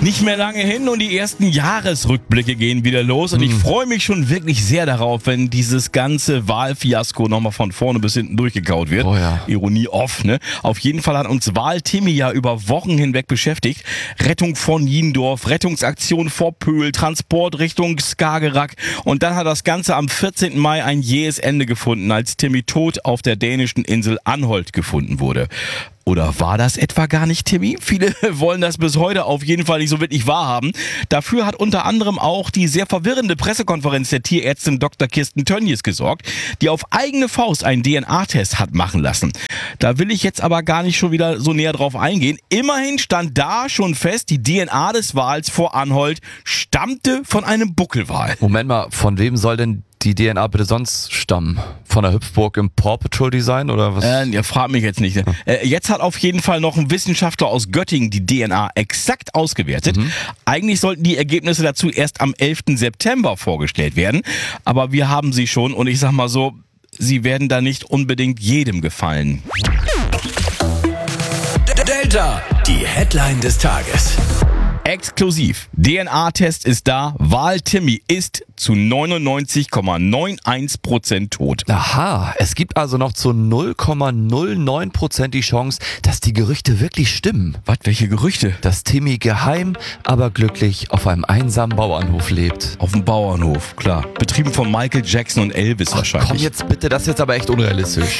Nicht mehr lange hin und die ersten Jahresrückblicke gehen wieder los und ich freue mich schon wirklich sehr darauf, wenn dieses ganze Wahlfiasko nochmal von vorne bis hinten durchgekaut wird. Oh ja. Ironie off, ne? Auf jeden Fall hat uns Wahl-Timmy ja über Wochen hinweg beschäftigt. Rettung von Niendorf, Rettungsaktion vor Pöhl, Transport Richtung Skagerrak und dann hat das Ganze am 14. Mai ein jähes Ende gefunden, als Timmy tot auf der dänischen Insel Anholt gefunden wurde. Oder war das etwa gar nicht Timmy? Viele wollen das bis heute auf jeden Fall nicht so wirklich wahrhaben. Dafür hat unter anderem auch die sehr verwirrende Pressekonferenz der Tierärztin Dr. Kirsten Tönnies gesorgt, die auf eigene Faust einen DNA-Test hat machen lassen. Da will ich jetzt aber gar nicht schon wieder so näher drauf eingehen. Immerhin stand da schon fest, die DNA des Wals vor Anholt stammte von einem Buckelwal. Moment mal, von wem soll denn die DNA bitte sonst stammen? Von der Hüpfburg im Paw Patrol Design oder was? Ihr fragt mich jetzt nicht. Ne? Jetzt hat auf jeden Fall noch ein Wissenschaftler aus Göttingen die DNA exakt ausgewertet. Eigentlich sollten die Ergebnisse dazu erst am 11. September vorgestellt werden. Aber wir haben sie schon und ich sag mal so, sie werden da nicht unbedingt jedem gefallen. Delta, die Headline des Tages. Exklusiv. DNA-Test ist da. Wahl-Timmy ist zu 99,91% tot. Aha, es gibt also noch zu 0,09% die Chance, dass die Gerüchte wirklich stimmen. Was, welche Gerüchte? Dass Timmy geheim, aber glücklich auf einem einsamen Bauernhof lebt. Auf dem Bauernhof, klar. Betrieben von Michael Jackson und Elvis wahrscheinlich. Komm jetzt bitte, das ist jetzt aber echt unrealistisch.